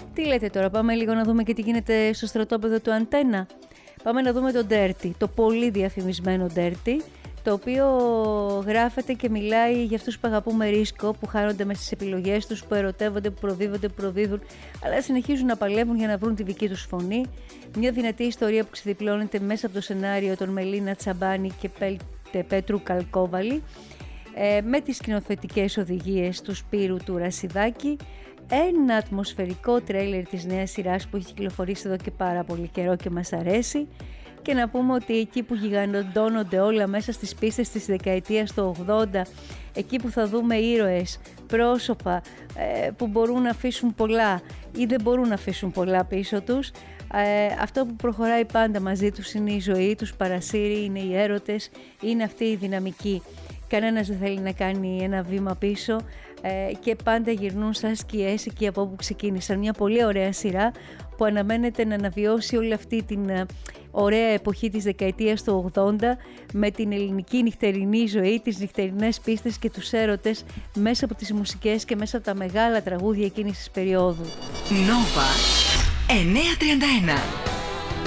Τι λέτε τώρα, πάμε λίγο να δούμε και τι γίνεται στο στρατόπεδο του Αντένα. Πάμε να δούμε το Dirty, το πολύ διαφημισμένο Dirty, το οποίο γράφεται και μιλάει για αυτούς που αγαπούμε ρίσκο, που χάνονται μέσα στις επιλογές τους, που ερωτεύονται, που προδίδουν, αλλά συνεχίζουν να παλεύουν για να βρουν τη δική τους φωνή. Μια δυνατή ιστορία που ξεδιπλώνεται μέσα από το σενάριο των Μελίνα Τσαμπάνη και Πέτρου Καλκόβαλη, με τις σκηνοθετικές οδηγίες του Σπύρου του Ρασιδάκη. Ένα ατμοσφαιρικό τρέιλερ της νέας σειράς που έχει κυκλοφορήσει εδώ και πάρα πολύ καιρό και μας αρέσει. Και να πούμε ότι εκεί που γιγαντώνονται όλα μέσα στις πίστες της δεκαετίας του 80, εκεί που θα δούμε ήρωες, πρόσωπα που μπορούν να αφήσουν πολλά ή δεν μπορούν να αφήσουν πολλά πίσω τους, αυτό που προχωράει πάντα μαζί τους είναι η ζωή τους, παρασύρει, είναι οι έρωτες, είναι αυτή η δυναμική. Κανένας δεν θέλει να κάνει ένα βήμα πίσω και πάντα γυρνούν σαν σκιές εκεί από όπου ξεκίνησαν. Μια πολύ ωραία σειρά που αναμένεται να αναβιώσει όλη αυτή την ωραία εποχή της δεκαετίας του 80 με την ελληνική νυχτερινή ζωή, τις νυχτερινές πίστες και τους έρωτες μέσα από τις μουσικές και μέσα από τα μεγάλα τραγούδια εκείνης της περίοδου. Νόβα 931.